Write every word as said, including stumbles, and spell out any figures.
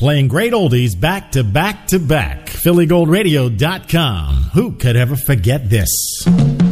playing great oldies back to back to back. Philly Gold Radio dot com. Who could ever forget this?